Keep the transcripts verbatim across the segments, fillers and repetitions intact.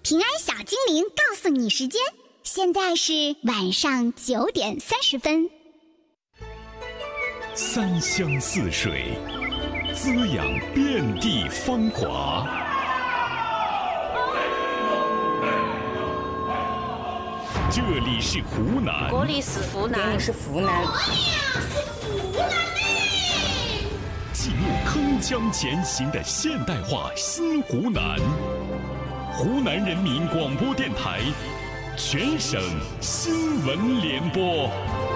平安小精灵告诉你时间，现在是晚上九点三十分。 三湘四水，滋养遍地芳华。这里是湖南， 国里是湖南， 这里是湖南， 我俩是湖南嘞！ 记录铿锵前行的现代化新湖南，湖南人民广播电台全省新闻联播。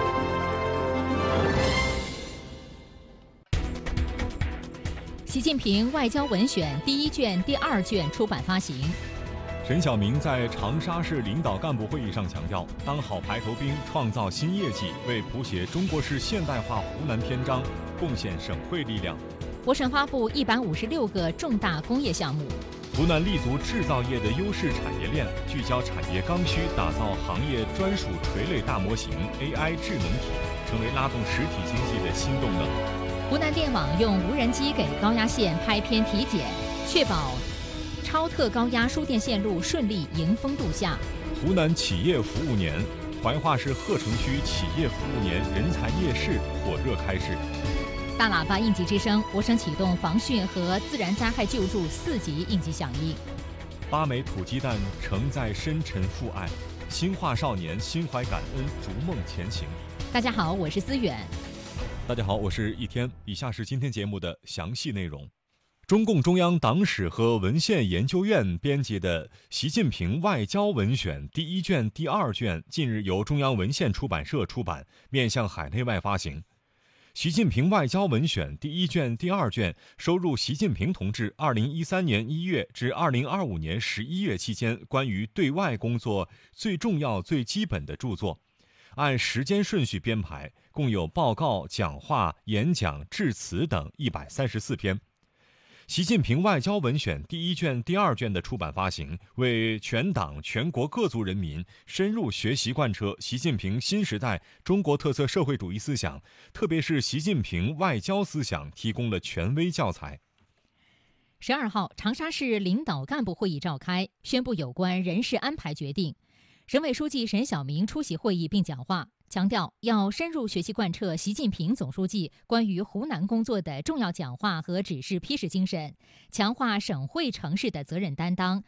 习近平外交文选第一卷、第二卷出版发行。 沈晓明在长沙市领导干部会议上强调，当好排头兵，创造新业绩，为谱写中国式现代化湖南篇章贡献省会力量。 我省发布一百五十六个重大工业项目。 湖南立足制造业的优势产业链，聚焦产业刚需，打造行业专属垂类大模型 A I 智能体，成为拉动实体经济的新动能。 湖南电网用无人机给高压线拍片体检，确保超特高压输电线路顺利迎峰度夏。 湖南企业服务年，怀化市鹤城区企业服务年人才夜市火热开市。 大喇叭应急之声，我省启动防汛和自然灾害救助四级应急响应。 八枚土鸡蛋承载深沉父爱，新化少年心怀感恩，逐梦前行。 大家好，我是思远。 大家好，我是一天。以下是今天节目的详细内容。中共中央党史和文献研究院编辑的《习近平外交文选》第一卷、第二卷近日由中央文献出版社出版，面向海内外发行。《习近平外交文选》第一卷、第二卷收录习近平同志二零一三年一月至二零二五年十一月期间关于对外工作最重要、最基本的著作，按时间顺序编排，共有报告、讲话、演讲、致辞等一百三十四篇。习近平外交文选第一卷、第二卷的出版发行，为全党全国各族人民深入学习贯彻习近平新时代中国特色社会主义思想，特别是习近平外交思想提供了权威教材。 十二号，长沙市领导干部会议召开，宣布有关人事安排决定。省委书记沈晓明出席会议并讲话，强调要深入学习贯彻习近平总书记关于湖南工作的重要讲话和指示批示精神，强化省会城市的责任担当，